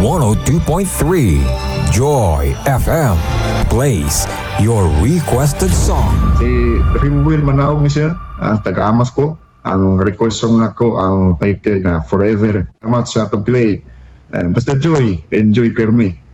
102.3 Joy FM plays your requested song. Si Rimwil Manaog ni siya, ang taga-amas ko. Ang request song nako ang title na Forever. Salamat sa pag-play. Basta Joy, enjoy per me.